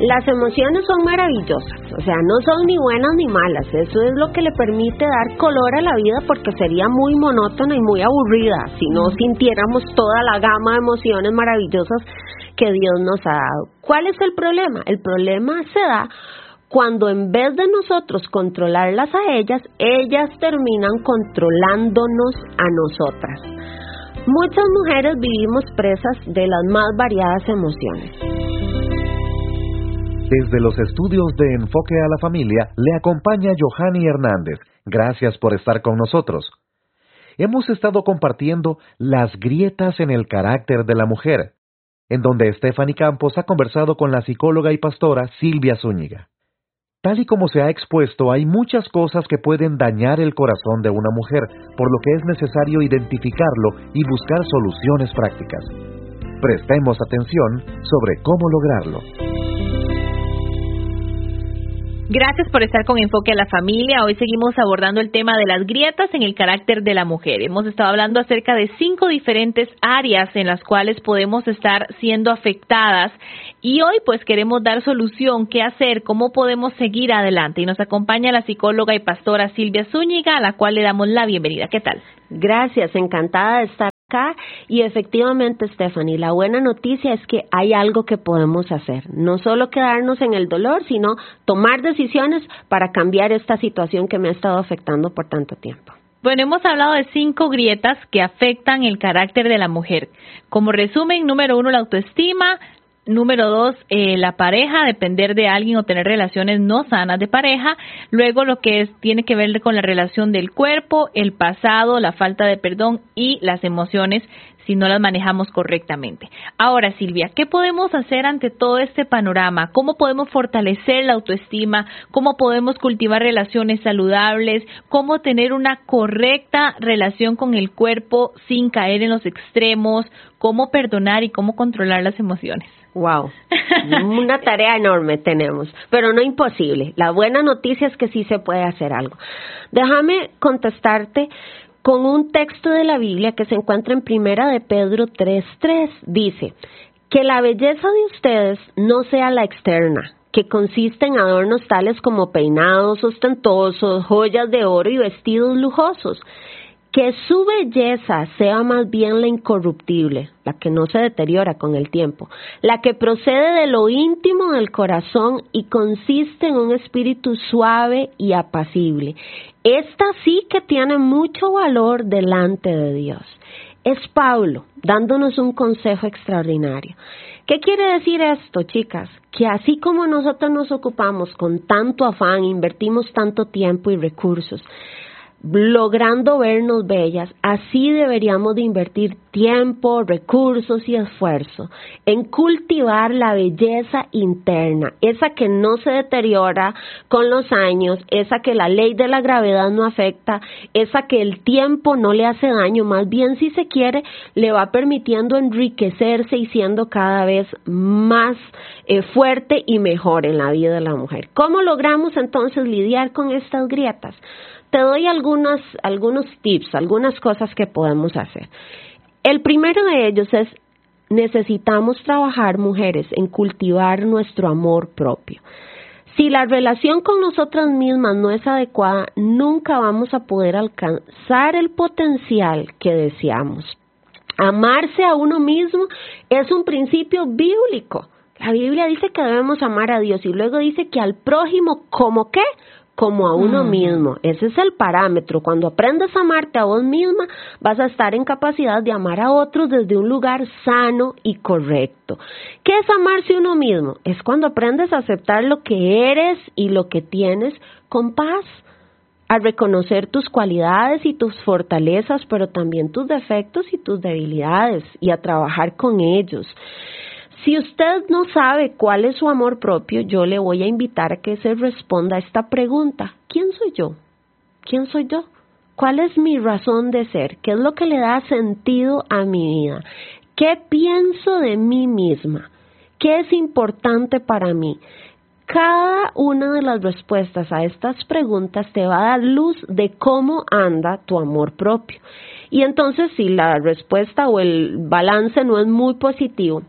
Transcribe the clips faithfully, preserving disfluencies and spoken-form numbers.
Las emociones son maravillosas, o sea, no son ni buenas ni malas, eso es lo que le permite dar color a la vida, porque sería muy monótona y muy aburrida si no sintiéramos toda la gama de emociones maravillosas que Dios nos ha dado. ¿Cuál es el problema? El problema se da cuando en vez de nosotros controlarlas a ellas, ellas terminan controlándonos a nosotras. Muchas mujeres vivimos presas de las más variadas emociones. Desde los estudios de Enfoque a la Familia, le acompaña Johanny Hernández. Gracias por estar con nosotros. Hemos estado compartiendo las grietas en el carácter de la mujer, en donde Stephanie Campos ha conversado con la psicóloga y pastora Silvia Zúñiga. Tal y como se ha expuesto, hay muchas cosas que pueden dañar el corazón de una mujer, por lo que es necesario identificarlo y buscar soluciones prácticas. Prestemos atención sobre cómo lograrlo. Gracias por estar con Enfoque a la Familia. Hoy seguimos abordando el tema de las grietas en el carácter de la mujer. Hemos estado hablando acerca de cinco diferentes áreas en las cuales podemos estar siendo afectadas y hoy pues queremos dar solución, qué hacer, cómo podemos seguir adelante. Y nos acompaña la psicóloga y pastora Silvia Zúñiga, a la cual le damos la bienvenida. ¿Qué tal? Gracias, encantada de estar acá. Y efectivamente, Stephanie, la buena noticia es que hay algo que podemos hacer. No solo quedarnos en el dolor, sino tomar decisiones para cambiar esta situación que me ha estado afectando por tanto tiempo. Bueno, hemos hablado de cinco grietas que afectan el carácter de la mujer. Como resumen, número uno, la autoestima. Número dos, eh, la pareja, depender de alguien o tener relaciones no sanas de pareja. Luego lo que es, tiene que ver con la relación del cuerpo, el pasado, la falta de perdón y las emociones si no las manejamos correctamente. Ahora, Silvia, ¿qué podemos hacer ante todo este panorama? ¿Cómo podemos fortalecer la autoestima? ¿Cómo podemos cultivar relaciones saludables? ¿Cómo tener una correcta relación con el cuerpo sin caer en los extremos? ¿Cómo perdonar y cómo controlar las emociones? Wow, una tarea enorme tenemos, pero no imposible. La buena noticia es que sí se puede hacer algo. Déjame contestarte con un texto de la Biblia que se encuentra en Primera de Pedro tres tres. Dice, que la belleza de ustedes no sea la externa, que consiste en adornos tales como peinados ostentosos, joyas de oro y vestidos lujosos. Que su belleza sea más bien la incorruptible, la que no se deteriora con el tiempo, la que procede de lo íntimo del corazón y consiste en un espíritu suave y apacible. Esta sí que tiene mucho valor delante de Dios. Es Pablo dándonos un consejo extraordinario. ¿Qué quiere decir esto, chicas? Que así como nosotros nos ocupamos con tanto afán, invertimos tanto tiempo y recursos, logrando vernos bellas, así deberíamos de invertir tiempo, recursos y esfuerzo en cultivar la belleza interna, esa que no se deteriora con los años, esa que la ley de la gravedad no afecta, esa que el tiempo no le hace daño, más bien si se quiere le va permitiendo enriquecerse y siendo cada vez más eh, fuerte y mejor en la vida de la mujer. ¿Cómo logramos entonces lidiar con estas grietas? Te doy algunos, algunos tips, algunas cosas que podemos hacer. El primero de ellos es, necesitamos trabajar, mujeres, en cultivar nuestro amor propio. Si la relación con nosotras mismas no es adecuada, nunca vamos a poder alcanzar el potencial que deseamos. Amarse a uno mismo es un principio bíblico. La Biblia dice que debemos amar a Dios y luego dice que al prójimo, ¿cómo qué? Como a uno mm. mismo. Ese es el parámetro. Cuando aprendes a amarte a vos misma, vas a estar en capacidad de amar a otros desde un lugar sano y correcto. ¿Qué es amarse a uno mismo? Es cuando aprendes a aceptar lo que eres y lo que tienes con paz, a reconocer tus cualidades y tus fortalezas, pero también tus defectos y tus debilidades, y a trabajar con ellos. Si usted no sabe cuál es su amor propio, yo le voy a invitar a que se responda a esta pregunta. ¿Quién soy yo? ¿Quién soy yo? ¿Cuál es mi razón de ser? ¿Qué es lo que le da sentido a mi vida? ¿Qué pienso de mí misma? ¿Qué es importante para mí? Cada una de las respuestas a estas preguntas te va a dar luz de cómo anda tu amor propio. Y entonces, si la respuesta o el balance no es muy positivo,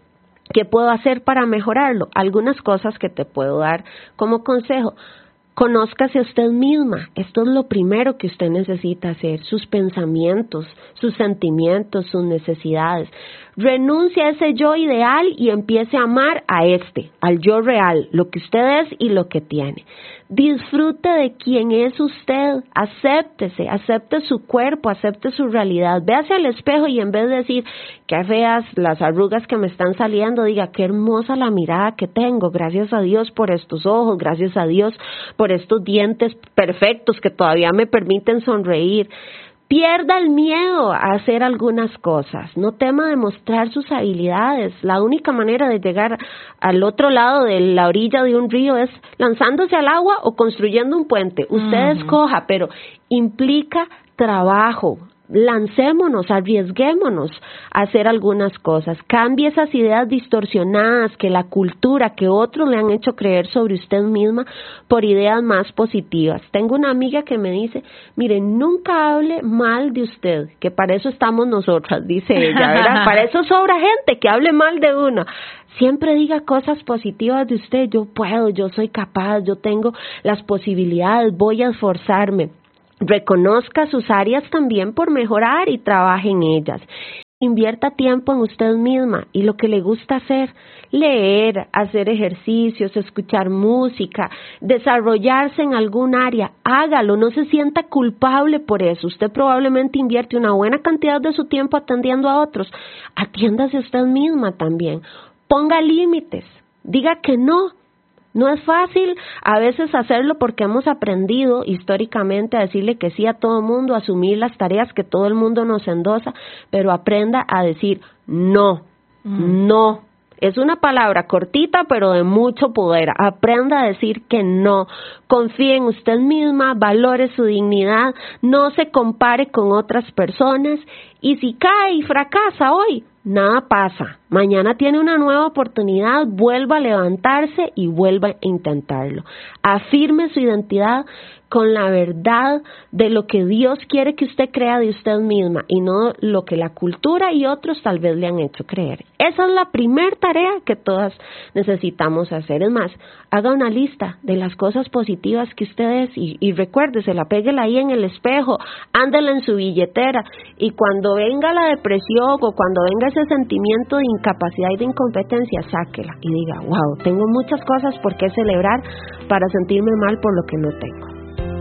¿Qué puedo hacer para mejorarlo? Algunas cosas que te puedo dar como consejo. Conózcase a usted misma. Esto es lo primero que usted necesita hacer. Sus pensamientos, sus sentimientos, sus necesidades. Renuncie a ese yo ideal y empiece a amar a este, al yo real, lo que usted es y lo que tiene. Disfrute de quién es usted, acéptese, acepte su cuerpo, acepte su realidad. Véase al espejo y en vez de decir, qué feas las arrugas que me están saliendo, diga, qué hermosa la mirada que tengo, gracias a Dios por estos ojos, gracias a Dios por estos dientes perfectos que todavía me permiten sonreír. Pierda el miedo a hacer algunas cosas, no tema demostrar sus habilidades. La única manera de llegar al otro lado de la orilla de un río es lanzándose al agua o construyendo un puente. Usted uh-huh. escoja, pero implica trabajo. Lancémonos, arriesguémonos a hacer algunas cosas. Cambie esas ideas distorsionadas que la cultura, que otros le han hecho creer sobre usted misma por ideas más positivas. Tengo una amiga que me dice, mire, nunca hable mal de usted, que para eso estamos nosotras, dice ella, ¿verdad? Para eso sobra gente que hable mal de uno. Siempre diga cosas positivas de usted. Yo puedo, yo soy capaz, yo tengo las posibilidades, voy a esforzarme. Reconozca sus áreas también por mejorar y trabaje en ellas. Invierta tiempo en usted misma y lo que le gusta hacer, leer, hacer ejercicios, escuchar música, desarrollarse en algún área, hágalo, no se sienta culpable por eso. Usted probablemente invierte una buena cantidad de su tiempo atendiendo a otros. Atiéndase a usted misma también. Ponga límites, diga que no. No es fácil a veces hacerlo porque hemos aprendido históricamente a decirle que sí a todo el mundo, a asumir las tareas que todo el mundo nos endosa, pero aprenda a decir no, mm. no. Es una palabra cortita pero de mucho poder. Aprenda a decir que no. Confíe en usted misma, valore su dignidad, no se compare con otras personas y si cae y fracasa hoy, nada pasa. Mañana tiene una nueva oportunidad, vuelva a levantarse y vuelva a intentarlo. Afirme su identidad con la verdad de lo que Dios quiere que usted crea de usted misma y no lo que la cultura y otros tal vez le han hecho creer. Esa es la primera tarea que todas necesitamos hacer. Es más, haga una lista de las cosas positivas que usted es y, y recuérdesela, péguela ahí en el espejo, ándela en su billetera y cuando venga la depresión o cuando venga ese sentimiento de incapacidad y de incompetencia, sáquela y diga, wow, tengo muchas cosas por qué celebrar para sentirme mal por lo que no tengo.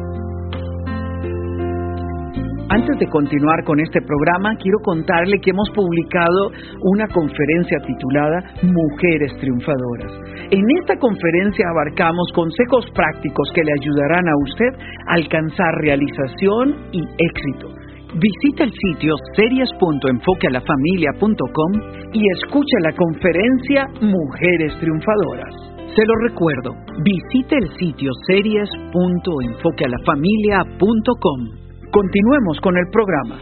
Antes de continuar con este programa, quiero contarle que hemos publicado una conferencia titulada Mujeres Triunfadoras. En esta conferencia abarcamos consejos prácticos que le ayudarán a usted a alcanzar realización y éxito. Visita el sitio series punto enfoque a la familia punto com y escucha la conferencia Mujeres Triunfadoras. Se lo recuerdo, visite el sitio series punto enfoque a la familia punto com. Continuemos con el programa.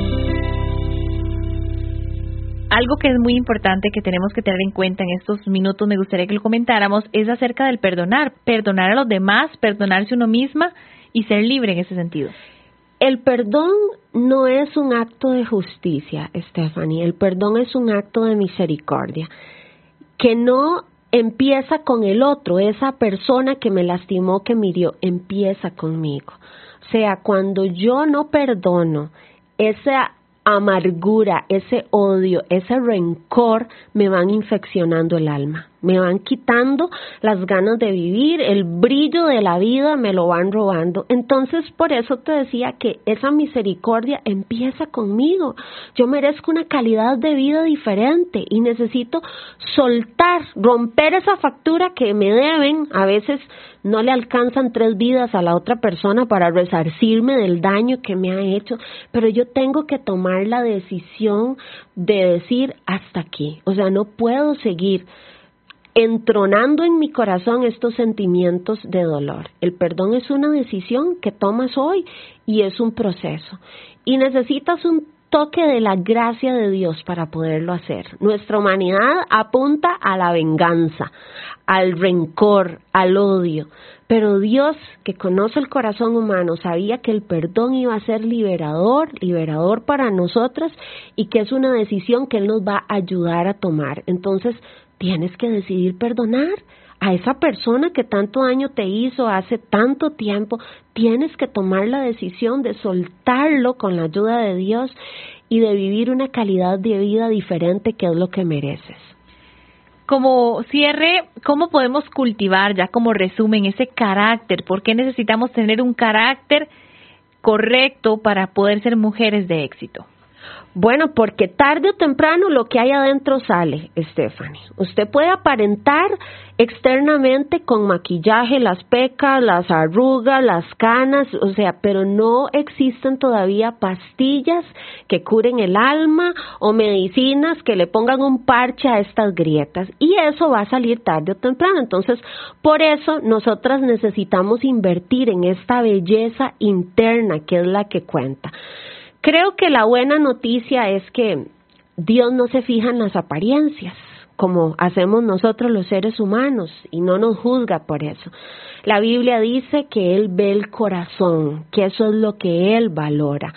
Algo que es muy importante que tenemos que tener en cuenta en estos minutos, me gustaría que lo comentáramos, es acerca del perdonar. Perdonar a los demás, perdonarse uno misma y ser libre en ese sentido. El perdón no es un acto de justicia, Stephanie. El perdón es un acto de misericordia que no empieza con el otro, esa persona que me lastimó, que me hirió, empieza conmigo. O sea, cuando yo no perdono, esa amargura, ese odio, ese rencor me van infeccionando el alma, me van quitando las ganas de vivir, el brillo de la vida me lo van robando. Entonces, por eso te decía que esa misericordia empieza conmigo. Yo merezco una calidad de vida diferente y necesito soltar, romper esa factura que me deben. A veces no le alcanzan tres vidas a la otra persona para resarcirme del daño que me ha hecho, pero yo tengo que tomar la decisión de decir hasta aquí. O sea, no puedo seguir entronando en mi corazón estos sentimientos de dolor. El perdón es una decisión que tomas hoy y es un proceso. Y necesitas un toque de la gracia de Dios para poderlo hacer. Nuestra humanidad apunta a la venganza, al rencor, al odio. Pero Dios, que conoce el corazón humano, sabía que el perdón iba a ser liberador, liberador para nosotros y que es una decisión que Él nos va a ayudar a tomar. Entonces, tienes que decidir perdonar a esa persona que tanto daño te hizo hace tanto tiempo. Tienes que tomar la decisión de soltarlo con la ayuda de Dios y de vivir una calidad de vida diferente, que es lo que mereces. Como cierre, ¿cómo podemos cultivar, ya como resumen, ese carácter? ¿Por qué necesitamos tener un carácter correcto para poder ser mujeres de éxito? Bueno, porque tarde o temprano lo que hay adentro sale, Stephanie. Usted puede aparentar externamente con maquillaje las pecas, las arrugas, las canas, o sea, pero no existen todavía pastillas que curen el alma o medicinas que le pongan un parche a estas grietas, y eso va a salir tarde o temprano. Entonces, por eso nosotras necesitamos invertir en esta belleza interna, que es la que cuenta. Creo que la buena noticia es que Dios no se fija en las apariencias, como hacemos nosotros los seres humanos, y no nos juzga por eso. La Biblia dice que Él ve el corazón, que eso es lo que Él valora.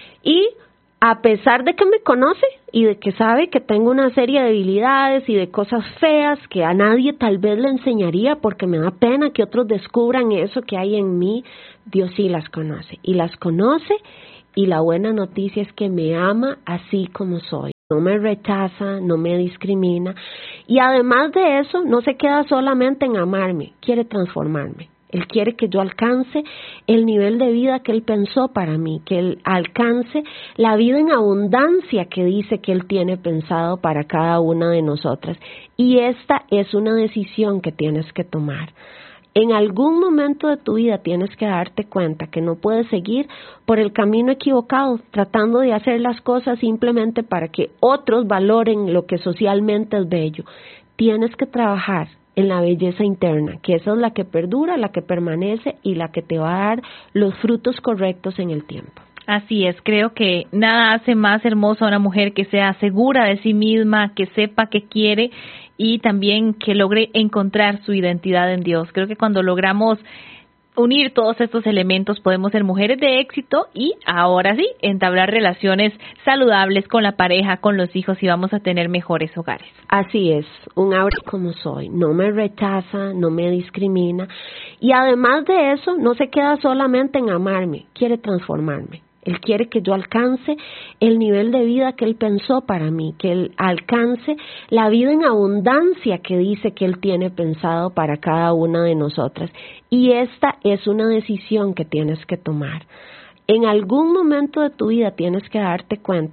Y a pesar de que me conoce y de que sabe que tengo una serie de debilidades y de cosas feas que a nadie tal vez le enseñaría porque me da pena que otros descubran eso que hay en mí, Dios sí las conoce, y las conoce. Y la buena noticia es que me ama así como soy. No me rechaza, no me discrimina. Y además de eso, no se queda solamente en amarme, quiere transformarme. Él quiere que yo alcance el nivel de vida que Él pensó para mí, que Él alcance la vida en abundancia que dice que Él tiene pensado para cada una de nosotras. Y esta es una decisión que tienes que tomar. En algún momento de tu vida tienes que darte cuenta que no puedes seguir por el camino equivocado, tratando de hacer las cosas simplemente para que otros valoren lo que socialmente es bello. Tienes que trabajar en la belleza interna, que esa es la que perdura, la que permanece y la que te va a dar los frutos correctos en el tiempo. Así es, creo que nada hace más hermosa a una mujer que sea segura de sí misma, que sepa qué quiere y también que logre encontrar su identidad en Dios. Creo que cuando logramos unir todos estos elementos podemos ser mujeres de éxito y ahora sí, entablar relaciones saludables con la pareja, con los hijos, y vamos a tener mejores hogares. Así es, un abrazo como soy, no me rechaza, no me discrimina, y además de eso no se queda solamente en amarme, quiere transformarme. Él quiere que yo alcance el nivel de vida que Él pensó para mí, que Él alcance la vida en abundancia que dice que Él tiene pensado para cada una de nosotras. Y esta es una decisión que tienes que tomar. En algún momento de tu vida tienes que darte cuenta